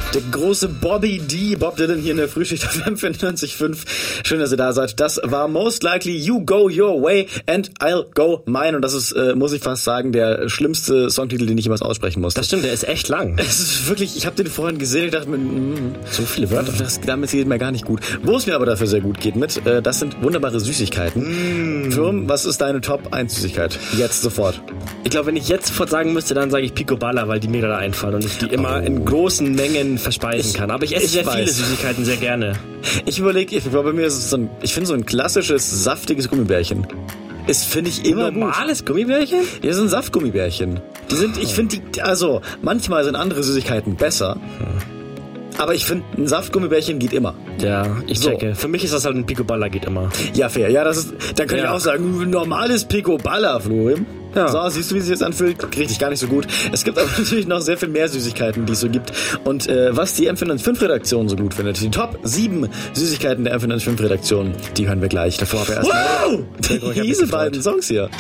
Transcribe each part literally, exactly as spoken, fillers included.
Der große Bobby D, Bob Dylan hier in der Frühschicht auf M vierundneunzig Komma fünf. Schön, dass ihr da seid. Das war Most Likely You Go Your Way and I'll Go Mine. Und das ist, äh, muss ich fast sagen, der schlimmste Songtitel, den ich jemals aussprechen musste. Das stimmt, der ist echt lang. Es ist wirklich, ich habe den vorhin gesehen, ich dachte mir, mm, so viele Wörter. Das, damit geht mir gar nicht gut. Wo es mir aber dafür sehr gut geht mit, äh, das sind wunderbare Süßigkeiten. Mm. Firm, was ist deine Top eins Süßigkeit? Jetzt sofort. Ich glaube, wenn ich jetzt sofort sagen müsste, dann sage ich Picoballa, weil die mir da einfallen und ich die immer oh. in großen Mengen verspeisen kann. Aber ich esse ich sehr weiß. viele Süßigkeiten sehr gerne. Ich überlege, ich glaube, bei mir ist es so ein, ich finde so ein klassisches, saftiges Gummibärchen. Ist, finde ich, immer gut. Normales Gummibärchen? Ja, so ein Saftgummibärchen. Die sind, ich finde die, also, manchmal sind andere Süßigkeiten besser. Aber ich finde, ein Saftgummibärchen geht immer. Ja, ich so. checke. Für mich ist das halt ein Picoballa, geht immer. Ja, fair. Ja, das ist, dann kann ja. ich auch sagen, normales Picoballa, Florim. Ja. So, siehst du, wie es jetzt anfühlt? Richtig gar nicht so gut. Es gibt aber natürlich noch sehr viel mehr Süßigkeiten, die es so gibt. Und äh, was die M vierundneunzig Komma fünf Redaktion so gut findet, die Top sieben Süßigkeiten der M vierundneunzig Komma fünf Redaktion, die hören wir gleich. Davor aber erst wow! mal diese beiden Songs hier.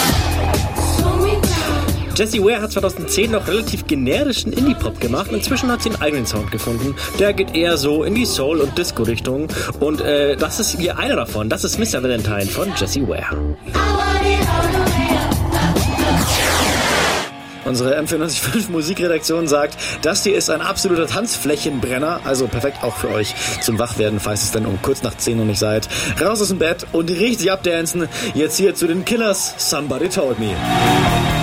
Jessie Ware hat zweitausendzehn noch relativ generischen Indie-Pop gemacht. Inzwischen hat sie einen eigenen Sound gefunden. Der geht eher so in die Soul- und Disco-Richtung. Und äh, das ist hier einer davon. Das ist Mister Valentine von Jessie Ware. Unsere M vierundneunzig Komma fünf Musikredaktion sagt, das hier ist ein absoluter Tanzflächenbrenner, also perfekt auch für euch zum Wachwerden, falls es dann um kurz nach zehn Uhr nicht seid. Raus aus dem Bett und richtig abdancen. Jetzt hier zu den Killers, Somebody Told Me.